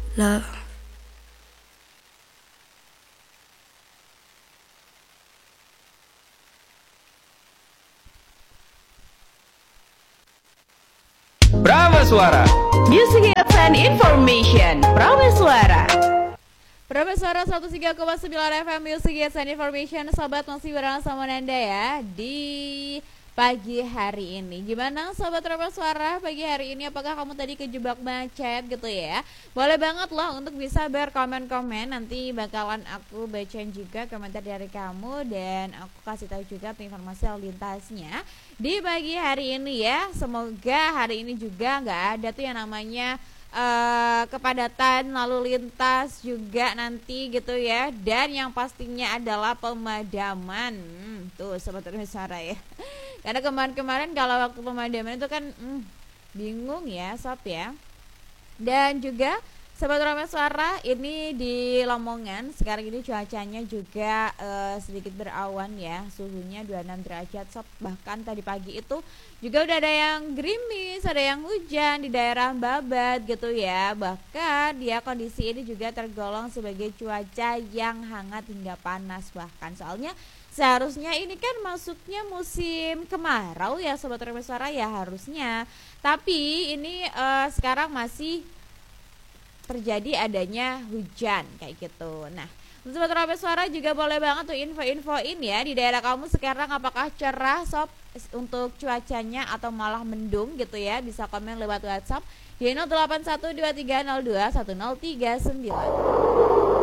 love. Prameswara. Music Hits and Information. Prameswara. Prameswara 103,9 FM Music Hits and Information. Sobat masih bersama Nanda ya di pagi hari ini. Gimana sobat Prameswara pagi hari ini? Apakah kamu tadi kejebak macet gitu ya? Boleh banget loh untuk bisa berkomen-komen. Nanti bakalan aku bacain juga komentar dari kamu dan aku kasih tahu juga informasi lalu lintasnya di pagi hari ini ya. Semoga hari ini juga nggak ada tuh yang namanya kepadatan lalu lintas juga nanti gitu ya. Dan yang pastinya adalah pemadaman. Tuh sobat Prameswara ya. Karena kemarin-kemarin kalau waktu pemadaman itu kan bingung ya sob ya. Dan juga sobat Prameswara ini di Lamongan sekarang ini cuacanya juga sedikit berawan ya. Suhunya 26 derajat sob. Bahkan tadi pagi itu juga udah ada yang gerimis, ada yang hujan di daerah Babat gitu ya. Bahkan dia kondisi ini juga tergolong sebagai cuaca yang hangat hingga panas bahkan. Soalnya seharusnya ini kan masuknya musim kemarau ya sobat Prameswara ya harusnya. Tapi ini sekarang masih terjadi adanya hujan kayak gitu. Nah, sobat Prameswara juga boleh banget tuh info-infoin ya di daerah kamu sekarang apakah cerah sob untuk cuacanya atau malah mendung gitu ya. Bisa komen lewat WhatsApp di 081230210339.